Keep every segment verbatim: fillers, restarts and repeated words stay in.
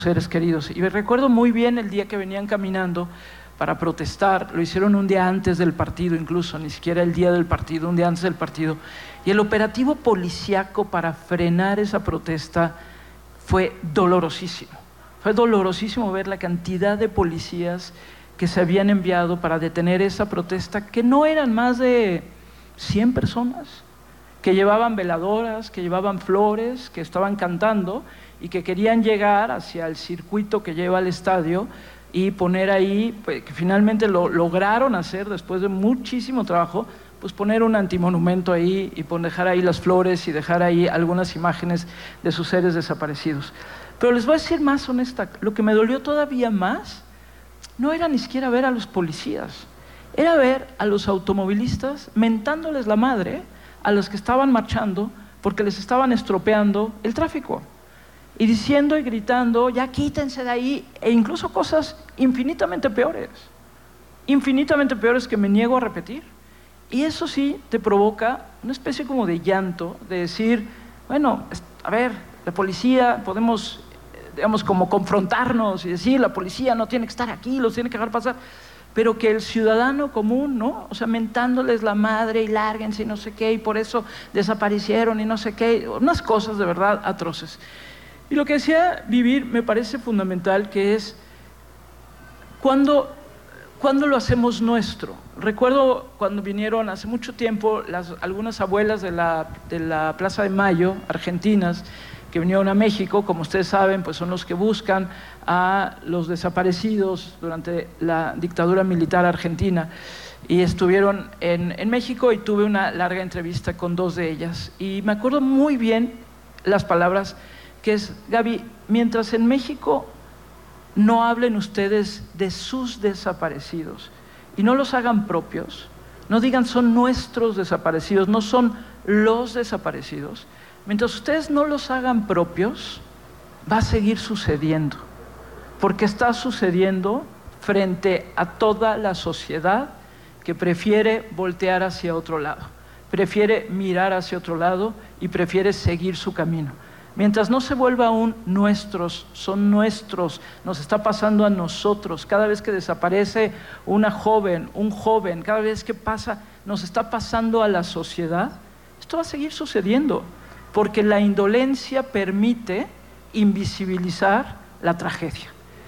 seres queridos. Y me recuerdo muy bien el día que venían caminando para protestar, lo hicieron un día antes del partido incluso, ni siquiera el día del partido, un día antes del partido, y el operativo policíaco para frenar esa protesta fue dolorosísimo. Fue dolorosísimo ver la cantidad de policías que se habían enviado para detener esa protesta, que no eran más de cien personas, que llevaban veladoras, que llevaban flores, que estaban cantando y que querían llegar hacia el circuito que lleva al estadio y poner ahí, pues, que finalmente lo lograron hacer después de muchísimo trabajo, pues poner un antimonumento ahí y dejar ahí las flores y dejar ahí algunas imágenes de sus seres desaparecidos. Pero les voy a decir más honesta, lo que me dolió todavía más no era ni siquiera ver a los policías, era ver a los automovilistas mentándoles la madre a los que estaban marchando porque les estaban estropeando el tráfico y diciendo y gritando, ya quítense de ahí, e incluso cosas infinitamente peores, infinitamente peores que me niego a repetir. Y eso sí te provoca una especie como de llanto, de decir, bueno, a ver, la policía, podemos, digamos, como confrontarnos y decir, la policía no tiene que estar aquí, los tiene que dejar pasar, pero que el ciudadano común, ¿no? O sea, mentándoles la madre y lárguense y no sé qué, y por eso desaparecieron y no sé qué, unas cosas de verdad atroces. Y lo que decía Vivir me parece fundamental, que es cuando, cuando lo hacemos nuestro. Recuerdo cuando vinieron hace mucho tiempo las, algunas abuelas de la, de la Plaza de Mayo, argentinas, que vinieron a México, como ustedes saben, pues son los que buscan a los desaparecidos durante la dictadura militar argentina, y estuvieron en, en México y tuve una larga entrevista con dos de ellas, y me acuerdo muy bien las palabras que es, Gaby, mientras en México no hablen ustedes de sus desaparecidos y no los hagan propios, no digan son nuestros desaparecidos, no son los desaparecidos, mientras ustedes no los hagan propios, va a seguir sucediendo, porque está sucediendo frente a toda la sociedad que prefiere voltear hacia otro lado, prefiere mirar hacia otro lado y prefiere seguir su camino. Mientras no se vuelva un nuestros, son nuestros, nos está pasando a nosotros. Cada vez que desaparece una joven, un joven, cada vez que pasa, nos está pasando a la sociedad, esto va a seguir sucediendo, porque la indolencia permite invisibilizar la tragedia.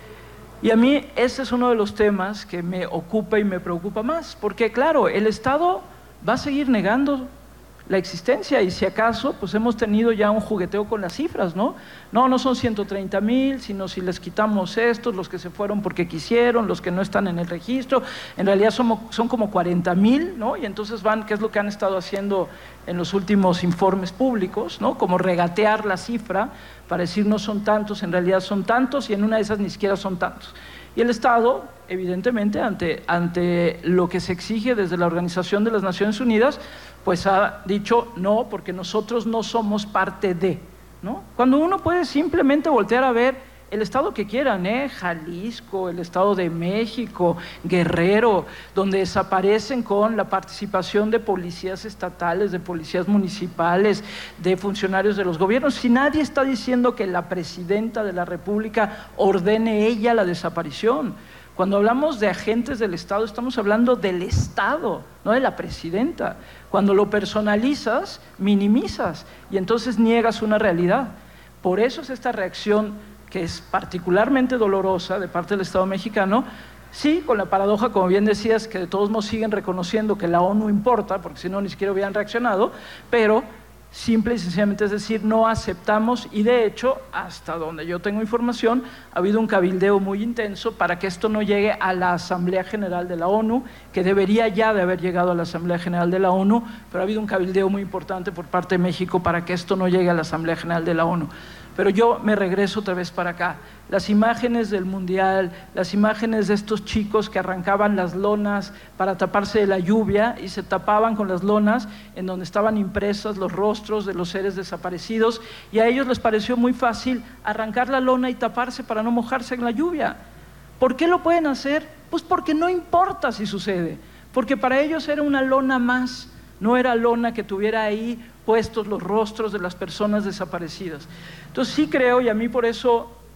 Y a mí ese es uno de los temas que me ocupa y me preocupa más, porque claro, el Estado va a seguir negando la existencia, y si acaso, pues hemos tenido ya un jugueteo con las cifras, ¿no? No, no son ciento treinta mil, sino si les quitamos estos, los que se fueron porque quisieron, los que no están en el registro, en realidad son, son como cuarenta mil, ¿no? Y entonces van, ¿qué es lo que han estado haciendo en los últimos informes públicos, ¿no? Como regatear la cifra para decir no son tantos, en realidad son tantos, y en una de esas ni siquiera son tantos. Y el Estado, evidentemente, ante, ante lo que se exige desde la Organización de las Naciones Unidas, pues ha dicho no, porque nosotros no somos parte de, ¿no? Cuando uno puede simplemente voltear a ver el estado que quieran, ¿eh? Jalisco, el Estado de México, Guerrero, donde desaparecen con la participación de policías estatales, de policías municipales, de funcionarios de los gobiernos. Si nadie está diciendo que la presidenta de la República ordene ella la desaparición. Cuando hablamos de agentes del Estado, estamos hablando del Estado, no de la presidenta. Cuando lo personalizas, minimizas y entonces niegas una realidad. Por eso es esta reacción que es particularmente dolorosa de parte del Estado mexicano, sí, con la paradoja, como bien decías, que de todos modos siguen reconociendo que la ONU importa, porque si no ni siquiera hubieran reaccionado, pero simple y sencillamente es decir, no aceptamos, y de hecho, hasta donde yo tengo información, ha habido un cabildeo muy intenso para que esto no llegue a la Asamblea General de la ONU, que debería ya de haber llegado a la Asamblea General de la ONU, pero ha habido un cabildeo muy importante por parte de México para que esto no llegue a la Asamblea General de la ONU. Pero yo me regreso otra vez para acá. Las imágenes del Mundial, las imágenes de estos chicos que arrancaban las lonas para taparse de la lluvia y se tapaban con las lonas en donde estaban impresas los rostros de los seres desaparecidos, y a ellos les pareció muy fácil arrancar la lona y taparse para no mojarse en la lluvia. ¿Por qué lo pueden hacer? Pues porque no importa si sucede, porque para ellos era una lona más, no era lona que tuviera ahí puestos los rostros de las personas desaparecidas. Entonces sí creo, y a mí por eso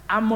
amo